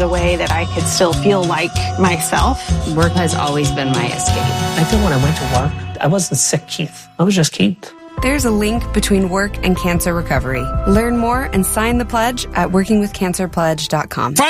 a way that I could still feel like myself. Work has always been my escape. I think when I went to work, I wasn't sick, Keith. I was just Keith. There's a link between work and cancer recovery. Learn more and sign the pledge at workingwithcancerpledge.com.